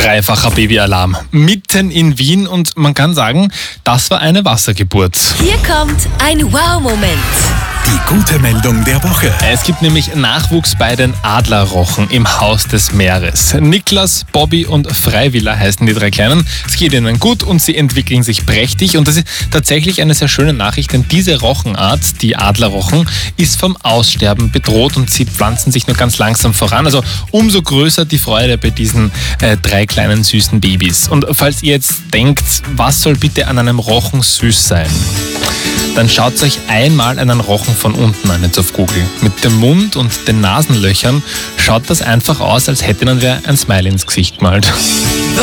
Dreifacher Babyalarm mitten in Wien und man kann sagen, das war eine Wassergeburt. Hier kommt ein Wow-Moment. Die gute Meldung der Woche. Es gibt nämlich Nachwuchs bei den Adlerrochen im Haus des Meeres. Niklas, Bobby und Freiwillah heißen die drei Kleinen. Es geht ihnen gut und sie entwickeln sich prächtig. Und das ist tatsächlich eine sehr schöne Nachricht, denn diese Rochenart, die Adlerrochen, ist vom Aussterben bedroht und sie pflanzen sich nur ganz langsam voran. Also umso größer die Freude bei diesen drei kleinen süßen Babys. Und falls ihr jetzt denkt, was soll bitte an einem Rochen süß sein? Dann schaut euch einmal einen Rochen von unten an, jetzt auf Google. Mit dem Mund und den Nasenlöchern schaut das einfach aus, als hätte man wer ein Smiley ins Gesicht gemalt.